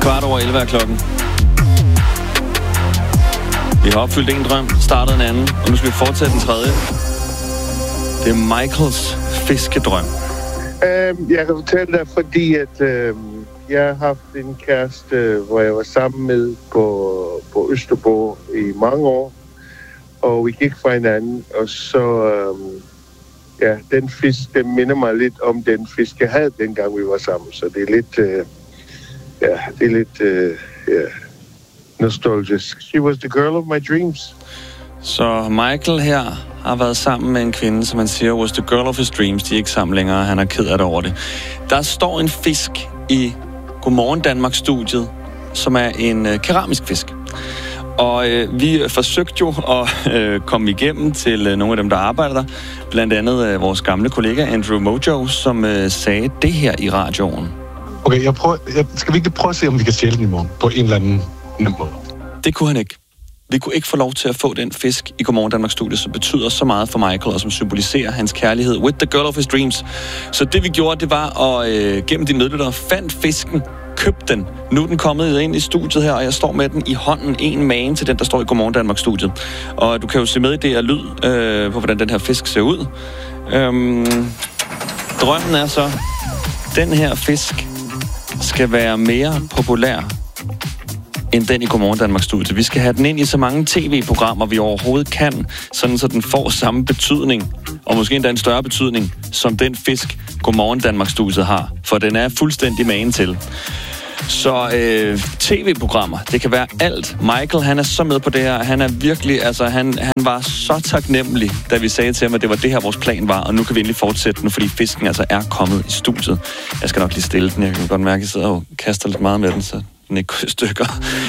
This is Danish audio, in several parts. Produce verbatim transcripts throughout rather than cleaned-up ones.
Kvart over elleve er klokken. Vi har opfyldt en drøm, startet en anden, og nu skal vi fortsætte den tredje. Det er Michaels fiskedrøm. Um, jeg kan fortælle dig, fordi at um, jeg har haft en kæreste, hvor jeg var sammen med på, på Østerbro i mange år. Og vi gik fra hinanden, og så... Um, ja, den fisk, den minder mig lidt om den fisk, jeg havde, dengang vi var sammen. Så det er lidt... Uh, ja, det er lidt... Uh, yeah. nostalgisk. She was the girl of my dreams. Så Michael her har været sammen med en kvinde, som han siger, was the girl of his dreams. De er ikke sammen længere, han er ked af det over det. Der står en fisk i Godmorgen Danmark-studiet, som er en øh, keramisk fisk. Og øh, vi forsøgte jo at øh, komme igennem til øh, nogle af dem, der arbejder der. Blandt andet øh, vores gamle kollega Andrew Mojo, som øh, sagde det her i radioen. Okay, jeg prøver, jeg, skal vi ikke prøve at se, om vi kan stjæle den i morgen på en eller anden måde? Det kunne han ikke. Vi kunne ikke få lov til at få den fisk i Godmorgen Danmark-studiet, som betyder så meget for Michael, og som symboliserer hans kærlighed with the girl of his dreams. Så det vi gjorde, det var at øh, gennem de medlyttere fandt fisken, købte den. Nu er den kommet ind i studiet her, og jeg står med den i hånden, en mane til den, der står i Godmorgen Danmark-studiet. Og du kan jo se med i det her lyd øh, på, hvordan den her fisk ser ud. Øhm, drømmen er så, den her fisk skal være mere populær end den i Godmorgen Danmark-studiet. Vi skal have den ind i så mange tv-programmer, vi overhovedet kan, sådan så den får samme betydning, og måske endda en større betydning, som den fisk, Godmorgen Danmark-studiet har. For den er fuldstændig magen til. Så øh, tv-programmer, det kan være alt. Michael, han er så med på det her. Han er virkelig, altså han, han var så taknemmelig, da vi sagde til ham, at det var det her, vores plan var. Og nu kan vi endelig fortsætte den, fordi fisken altså er kommet i studiet. Jeg skal nok lige stille den. Jeg kan godt mærke, at jeg sidder og kaster lidt meget med den, så den ikke går i stykker.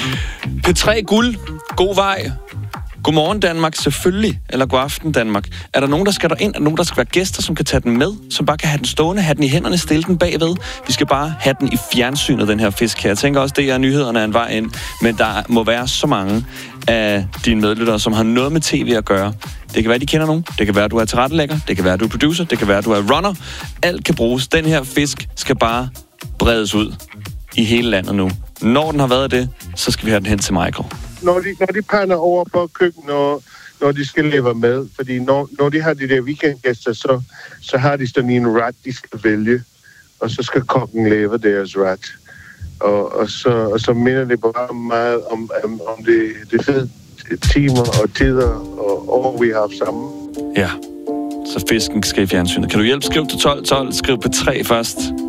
P tre Guld. God vej. Godmorgen Danmark, selvfølgelig. Eller god aften Danmark. Er der nogen, der skal derind? Er der nogen, der skal være gæster, som kan tage den med? Som bare kan have den stående, have den i hænderne, stille den bagved? Vi skal bare have den i fjernsynet, den her fisk her. Jeg tænker også, det er nyhederne er en vej ind. Men der må være så mange af dine medlyttere, som har noget med tv at gøre. Det kan være, de kender nogen. Det kan være, du er tilrettelægger. Det kan være, du er producer. Det kan være, du er runner. Alt kan bruges. Den her fisk skal bare bredes ud i hele landet nu. Når den har været det, så skal vi have den hen til Michael. Når de, når de pander over på køkkenet, når, når de skal leve med, fordi når, når de har de der weekendgæster, så, så har de sådan en ret, de skal vælge, og så skal kokken leve deres ret. Og, og, så, og så minder det bare meget om, om, om det, det fede timer og tider og år, vi har haft sammen. Ja, så fisken skal i fjernsynet. Kan du hjælpe? Skriv til tolv tolv, skriv på tre først.